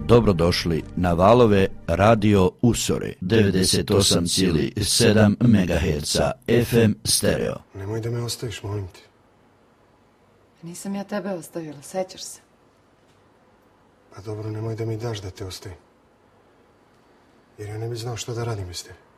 Dobrodošli na valove Radio Usore 98,7 MHz FM stereo. Nemoj da me ostaviš, molim te. Nisam ja tebe ostavila, sećaš se? Pa dobro, nemoj da mi daš da te ostavim. Jer ja ne bi znao što da radim bez tebe.